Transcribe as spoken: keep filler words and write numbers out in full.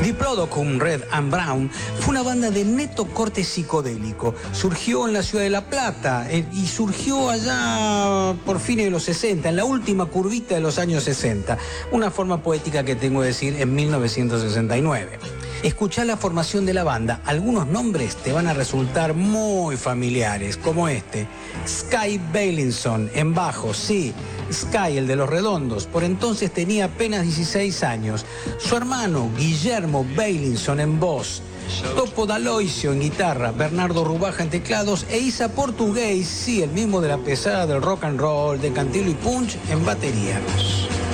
Diplodocus Red and Brown fue una banda de neto corte psicodélico. Surgió en la ciudad de La Plata eh, y surgió allá por fines de los sesenta, en la última curvita de los años sesenta. Una forma poética que tengo que decir en mil novecientos sesenta y nueve. Escuchá la formación de la banda. Algunos nombres te van a resultar muy familiares, como este. Sky Bailinson en bajo, sí. Sky, el de los redondos, por entonces tenía apenas dieciséis años. Su hermano, Guillermo Bailinson en voz. Topo D'Aloisio en guitarra, Bernardo Rubaja en teclados e Isa Portugués, sí, el mismo de la pesada del rock and roll, de Cantilo y Punch, en batería.